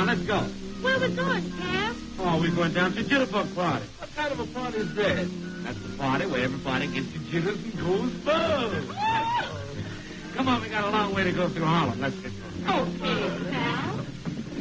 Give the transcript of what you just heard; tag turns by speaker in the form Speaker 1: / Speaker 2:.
Speaker 1: let's go.
Speaker 2: Where we going, Cap?
Speaker 1: Oh, we're going down to Jitterbug Party.
Speaker 3: What kind of a party is that?
Speaker 1: That's the party where everybody gets the jitters and goes buzz. Come on, we got a long way to go through Harlem. Let's get going.
Speaker 2: Okay,